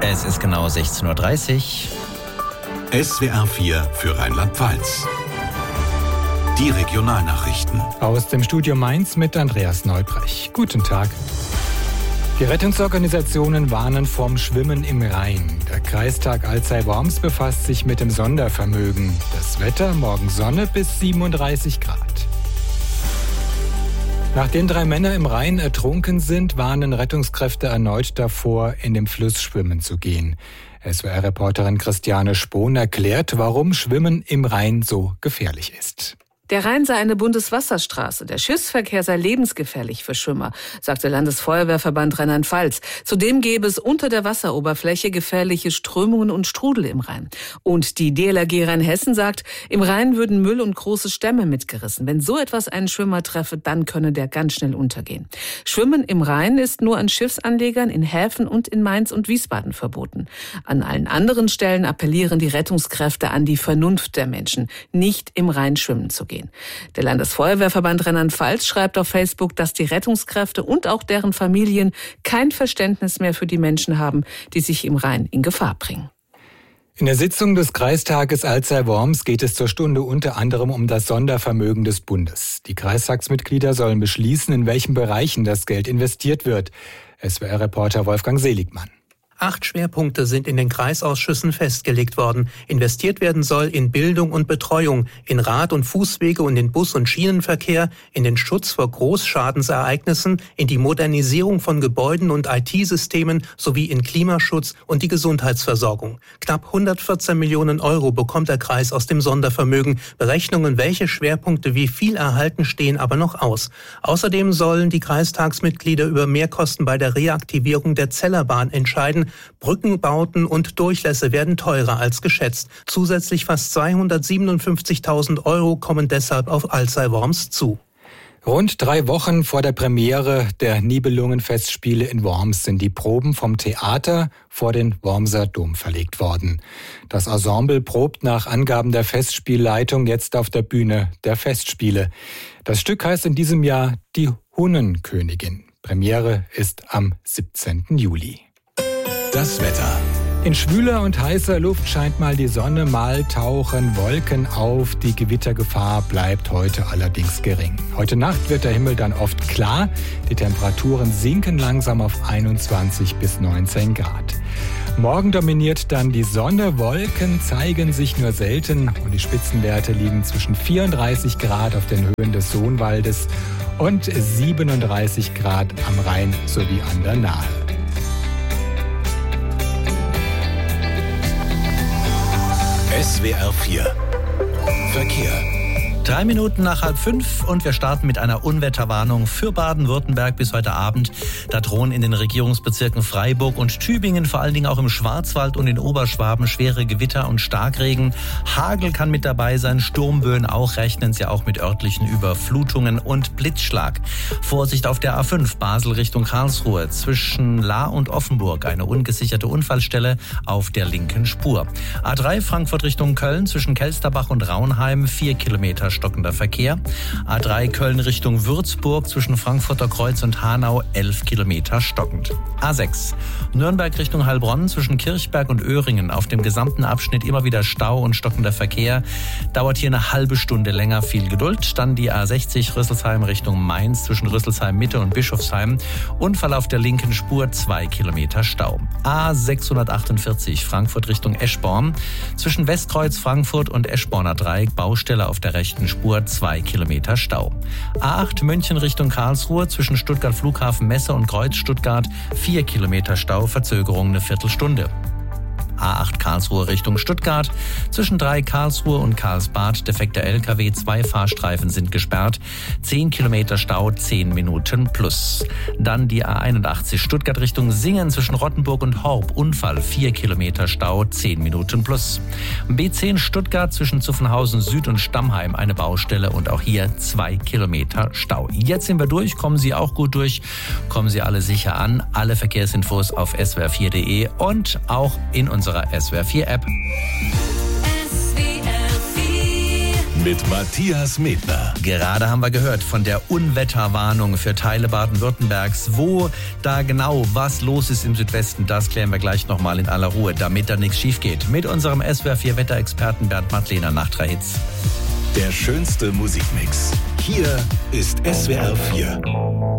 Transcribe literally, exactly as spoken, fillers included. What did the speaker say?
Es ist genau sechzehn Uhr dreißig. S W R vier für Rheinland-Pfalz. Die Regionalnachrichten. Aus dem Studio Mainz mit Andreas Neubrech. Guten Tag. Die Rettungsorganisationen warnen vorm Schwimmen im Rhein. Der Kreistag Alzey-Worms befasst sich mit dem Sondervermögen. Das Wetter, morgen Sonne bis siebenunddreißig Grad. Nachdem drei Männer im Rhein ertrunken sind, warnen Rettungskräfte erneut davor, in den Fluss schwimmen zu gehen. S W R-Reporterin Christiane Spohn erklärt, warum Schwimmen im Rhein so gefährlich ist. Der Rhein sei eine Bundeswasserstraße. Der Schiffsverkehr sei lebensgefährlich für Schwimmer, sagt der Landesfeuerwehrverband Rheinland-Pfalz. Zudem gäbe es unter der Wasseroberfläche gefährliche Strömungen und Strudel im Rhein. Und die D L R G Rheinhessen sagt, im Rhein würden Müll und große Stämme mitgerissen. Wenn so etwas einen Schwimmer treffe, dann könne der ganz schnell untergehen. Schwimmen im Rhein ist nur an Schiffsanlegern in Häfen und in Mainz und Wiesbaden verboten. An allen anderen Stellen appellieren die Rettungskräfte an die Vernunft der Menschen, nicht im Rhein schwimmen zu gehen. Der Landesfeuerwehrverband Rheinland-Pfalz schreibt auf Facebook, dass die Rettungskräfte und auch deren Familien kein Verständnis mehr für die Menschen haben, die sich im Rhein in Gefahr bringen. In der Sitzung des Kreistages Alzey-Worms geht es zur Stunde unter anderem um das Sondervermögen des Bundes. Die Kreistagsmitglieder sollen beschließen, in welchen Bereichen das Geld investiert wird. S W R-Reporter Wolfgang Seligmann. Acht Schwerpunkte sind in den Kreisausschüssen festgelegt worden. Investiert werden soll in Bildung und Betreuung, in Rad- und Fußwege und in Bus- und Schienenverkehr, in den Schutz vor Großschadensereignissen, in die Modernisierung von Gebäuden und I T-Systemen sowie in Klimaschutz und die Gesundheitsversorgung. Knapp hundertvierzehn Millionen Euro bekommt der Kreis aus dem Sondervermögen. Berechnungen, welche Schwerpunkte wie viel erhalten, stehen aber noch aus. Außerdem sollen die Kreistagsmitglieder über Mehrkosten bei der Reaktivierung der Zellerbahn entscheiden. Brückenbauten und Durchlässe werden teurer als geschätzt. Zusätzlich fast zweihundertsiebenundfünfzigtausend Euro kommen deshalb auf Alzey-Worms zu. Rund drei Wochen vor der Premiere der Nibelungenfestspiele in Worms sind die Proben vom Theater vor den Wormser Dom verlegt worden. Das Ensemble probt nach Angaben der Festspielleitung jetzt auf der Bühne der Festspiele. Das Stück heißt in diesem Jahr Die Hunnenkönigin. Premiere ist am siebzehnten Juli. Das Wetter. In schwüler und heißer Luft scheint mal die Sonne, mal tauchen Wolken auf. Die Gewittergefahr bleibt heute allerdings gering. Heute Nacht wird der Himmel dann oft klar. Die Temperaturen sinken langsam auf einundzwanzig bis neunzehn Grad. Morgen dominiert dann die Sonne. Wolken zeigen sich nur selten und die Spitzenwerte liegen zwischen vierunddreißig Grad auf den Höhen des Sohnwaldes und siebenunddreißig Grad am Rhein sowie an der Nahe. S W R vier Verkehr. Drei Minuten nach halb fünf und wir starten mit einer Unwetterwarnung für Baden-Württemberg bis heute Abend. Da drohen in den Regierungsbezirken Freiburg und Tübingen, vor allen Dingen auch im Schwarzwald und in Oberschwaben, schwere Gewitter und Starkregen. Hagel kann mit dabei sein, Sturmböen auch, rechnen Sie auch mit örtlichen Überflutungen und Blitzschlag. Vorsicht auf der A fünf Basel Richtung Karlsruhe, zwischen Lahr und Offenburg eine ungesicherte Unfallstelle auf der linken Spur. A drei Frankfurt Richtung Köln, zwischen Kelsterbach und Raunheim, vier Kilometer stockender Verkehr. A drei Köln Richtung Würzburg, zwischen Frankfurter Kreuz und Hanau, elf Kilometer stockend. A sechs Nürnberg Richtung Heilbronn, zwischen Kirchberg und Öhringen auf dem gesamten Abschnitt immer wieder Stau und stockender Verkehr. Dauert hier eine halbe Stunde länger, viel Geduld. Dann die A sechzig Rüsselsheim Richtung Mainz, zwischen Rüsselsheim Mitte und Bischofsheim. Unfall auf der linken Spur, zwei Kilometer Stau. A sechshundertachtundvierzig Frankfurt Richtung Eschborn, zwischen Westkreuz Frankfurt und Eschborner Dreieck, Baustelle auf der rechten Spur, zwei Kilometer Stau. A acht München Richtung Karlsruhe, zwischen Stuttgart Flughafen Messe und Kreuz Stuttgart, vier Kilometer Stau, Verzögerung eine Viertelstunde. A acht Karlsruhe Richtung Stuttgart, zwischen drei Karlsruhe und Karlsbad, defekter L K W, zwei Fahrstreifen sind gesperrt, zehn Kilometer Stau, zehn Minuten plus. Dann die A einundachtzig Stuttgart Richtung Singen, zwischen Rottenburg und Horb, Unfall, vier Kilometer Stau, zehn Minuten plus. B zehn Stuttgart, zwischen Zuffenhausen Süd und Stammheim, eine Baustelle und auch hier zwei Kilometer Stau. Jetzt sind wir durch, kommen Sie auch gut durch, kommen Sie alle sicher an. Alle Verkehrsinfos auf s w r vier punkt de und auch in unserer S W R vier App. mit Matthias Medner. Gerade haben wir gehört von der Unwetterwarnung für Teile Baden-Württembergs. Wo da genau was los ist im Südwesten, das klären wir gleich nochmal in aller Ruhe, damit da nichts schief geht. Mit unserem S W R vier Wetterexperten Bernd Mattlehner nach drei Hits. Der schönste Musikmix. Hier ist S W R vier.